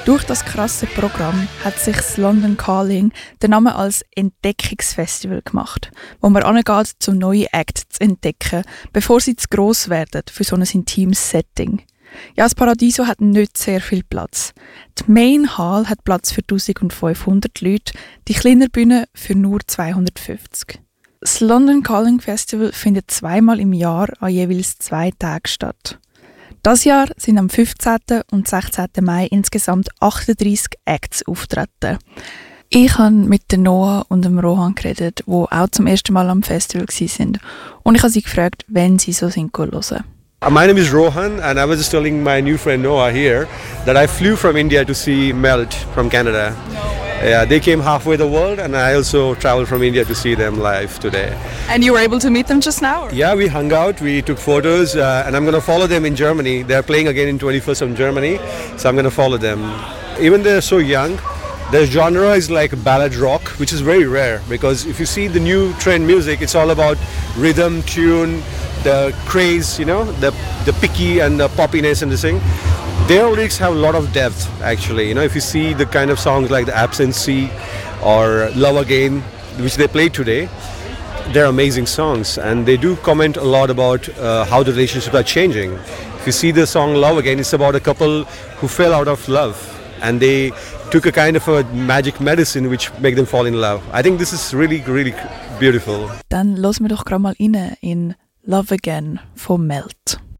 Durch das krasse Programm hat sich das London Calling den Namen als Entdeckungsfestival gemacht, wo man angeht, um neue Acts zu entdecken, bevor sie zu gross werden für so ein intimes Setting. Ja, das Paradiso hat nicht sehr viel Platz. Die Main Hall hat Platz für 1500 Leute, die kleinere Bühne für nur 250. Das London Calling Festival findet zweimal im Jahr an jeweils 2 Tagen statt. Das Jahr sind am 15. und 16. Mai insgesamt 38 Acts auftreten. Ich habe mit der Noah und dem Rohan geredet, die auch zum ersten Mal am Festival waren. Und ich habe sie gefragt, wenn sie so sind hören. My name is Rohan and I was just telling my new friend Noah here that I flew from India to see Melt from Canada. Yeah, they came halfway the world and I also traveled from India to see them live today. And you were able to meet them just now? Or? Yeah, we hung out, we took photos and I'm going to follow them in Germany. They're playing again in 21st of Germany, so I'm going to follow them. Even they're so young, their genre is like ballad rock, which is very rare because if you see the new trend music, it's all about rhythm, tune, the craze, you know, the picky and the poppiness and the thing. Their lyrics have a lot of depth actually. You know, if you see the kind of songs like The Absentee or Love Again, which they played today, they're amazing songs and they do comment a lot about how the relationships are changing. If you see the song Love Again, it's about a couple who fell out of love and they took a kind of a magic medicine which make them fall in love. I think this is really, really beautiful. Dann hören wir doch gerade mal rein in Love Again von Melt.